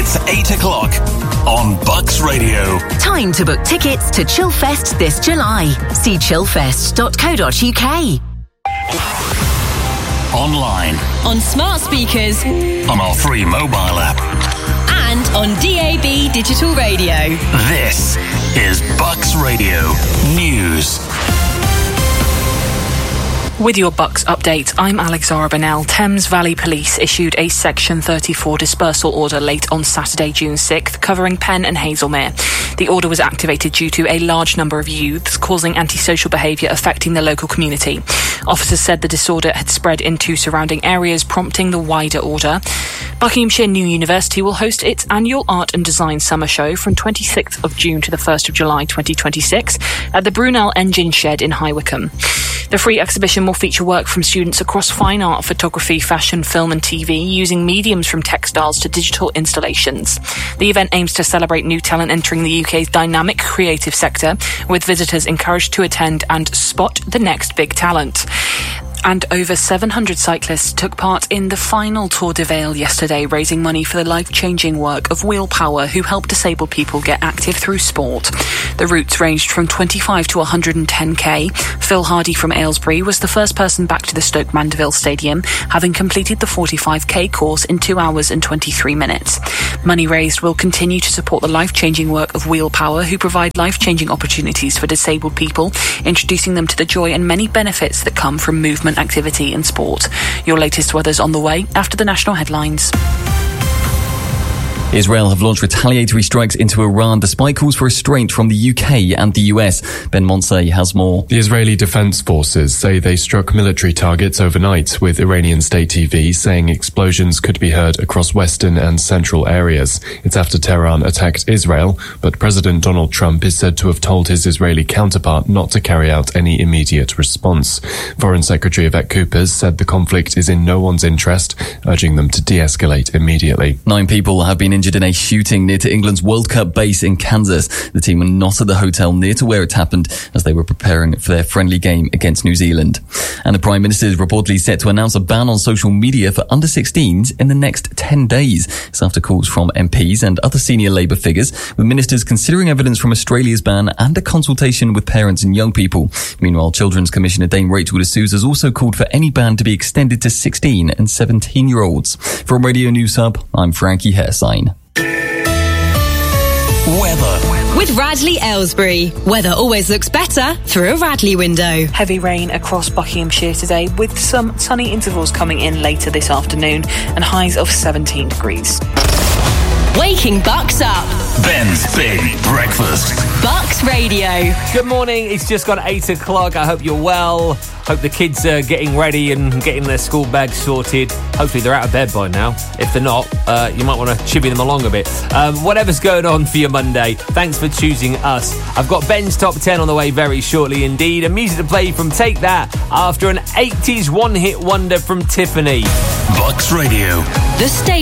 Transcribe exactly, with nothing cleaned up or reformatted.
It's eight o'clock on Bucks Radio. Time to book tickets to Chillfest this July. See chillfest dot co dot uk. Online. On smart speakers. On our free mobile app. And on D A B digital radio. This is Bucks Radio News. With your Bucks update, I'm Alexandra Bennell. Thames Valley Police issued a Section thirty-four dispersal order late on Saturday, June sixth, covering Penn and Hazelmere. The order was activated due to a large number of youths causing antisocial behaviour affecting the local community. Officers said the disorder had spread into surrounding areas, prompting the wider order. Buckinghamshire New University will host its annual Art and Design Summer Show from twenty-sixth of June to the first of July twenty twenty-six at the Brunel Engine Shed in High Wycombe. The free exhibition will feature work from students across fine art, photography, fashion, film and T V, using mediums from textiles to digital installations. The event aims to celebrate new talent entering the U K's dynamic creative sector, with visitors encouraged to attend and spot the next big talent. And over seven hundred cyclists took part in the final Tour de Vale yesterday, raising money for the life-changing work of Wheel Power, who help disabled people get active through sport. The routes ranged from twenty-five to one hundred ten k. Phil Hardy from Aylesbury was the first person back to the Stoke Mandeville Stadium, having completed the forty-five k course in two hours and twenty-three minutes. Money raised will continue to support the life-changing work of Wheel Power, who provide life-changing opportunities for disabled people, introducing them to the joy and many benefits that come from movement, activity and sport. Your latest weather's on the way after the national headlines. Israel have launched retaliatory strikes into Iran despite calls for restraint from the U K and the U S. Ben Monsey has more. The Israeli Defense Forces say they struck military targets overnight, with Iranian state T V saying explosions could be heard across western and central areas. It's after Tehran attacked Israel, but President Donald Trump is said to have told his Israeli counterpart not to carry out any immediate response. Foreign Secretary Yvette Coopers said the conflict is in no one's interest, urging them to de-escalate immediately. Nine people have been injured in a shooting near to England's World Cup base in Kansas. The team were not at the hotel near to where it happened as they were preparing for their friendly game against New Zealand. And the Prime Minister is reportedly set to announce a ban on social media for under sixteens in the next ten days. It's after calls from M Ps and other senior Labour figures, with ministers considering evidence from Australia's ban and a consultation with parents and young people. Meanwhile, Children's Commissioner Dame Rachel de Souza has also called for any ban to be extended to sixteen and seventeen-year-olds. From Radio News Hub, I'm Frankie Hairsign. Weather. With Radley Aylesbury. Weather always looks better through a Radley window. Heavy rain across Buckinghamshire today, with some sunny intervals coming in later this afternoon and highs of seventeen degrees. Waking Bucks up. Ben's Big Breakfast. Bucks Radio. Good morning. It's just gone eight o'clock. I hope you're well. Hope the kids are getting ready and getting their school bags sorted. Hopefully they're out of bed by now. If they're not, uh, you might want to chivvy them along a bit. Um, whatever's going on for your Monday, thanks for choosing us. I've got Ben's Top ten on the way very shortly indeed. And music to play from Take That after an eighties one-hit wonder from Tiffany. Bucks Radio. The station.